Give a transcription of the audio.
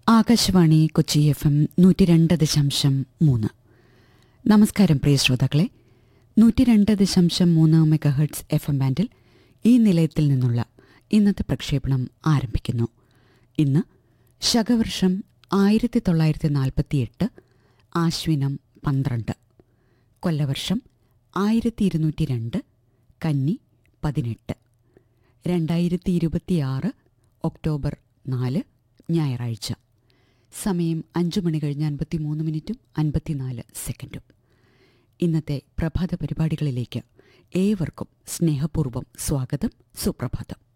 Akashvani Kochi FM 102.3. നമസ്കാരം പ്രിയ ശ്രോതാക്കളെ. 102.3 megahertz FM ബാൻഡിൽ ഈ നിലയത്തിൽ നിന്നുള്ള ഇന്നത്തെ പ്രക്ഷേപണം ആരംഭിക്കുന്നു. ഇന്ന് ശകവർഷം 1948 ആശ്വിനം 12, കൊല്ലവർഷം 1202 കന്നി 18, 2026 ഒക്ടോബർ 4 ഞായറാഴ്ച. സമയം 5 മണി കഴിഞ്ഞ് 53 മിനിറ്റും 54 സെക്കൻഡും. ഇന്നത്തെ പ്രഭാത പരിപാടികളിലേക്ക് ഏവർക്കും സ്നേഹപൂർവ്വം സ്വാഗതം. സുപ്രഭാതം.